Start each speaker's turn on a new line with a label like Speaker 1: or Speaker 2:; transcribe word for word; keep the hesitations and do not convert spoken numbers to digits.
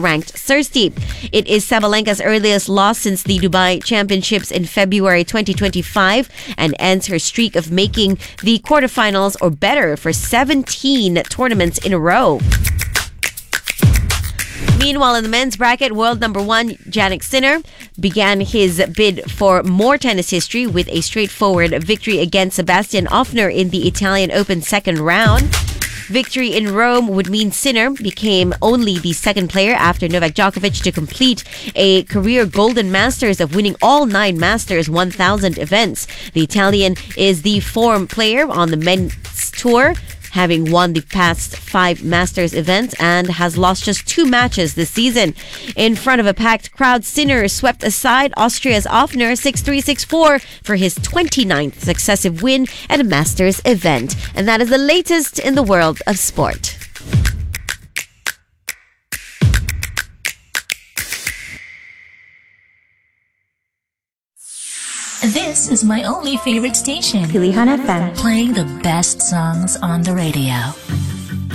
Speaker 1: ranked Cersti. It is Sabalenka's earliest loss since the Dubai Championships in February twenty twenty-five and ends her streak of making the quarterfinals or better for seventeen tournaments in a row. Meanwhile, in the men's bracket, world number one, Jannik Sinner, began his bid for more tennis history with a straightforward victory against Sebastian Ofner in the Italian Open second round. Victory in Rome would mean Sinner became only the second player after Novak Djokovic to complete a career Golden Masters of winning all nine Masters one thousand events. The Italian is the form player on the men's tour, having won the past five Masters events and has lost just two matches this season. In front of a packed crowd, Sinner swept aside Austria's Ofner six three, six four for his twenty-ninth successive win at a Masters event. And that is the latest in the world of sport.
Speaker 2: This is my only favorite station.
Speaker 3: Pilihan F M.
Speaker 2: Playing the best songs on the radio.